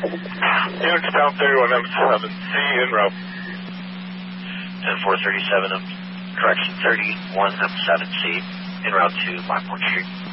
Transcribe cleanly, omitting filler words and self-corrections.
Units down 31M7C en route. 10437, correction 31M7C, en route to Blackmore Street.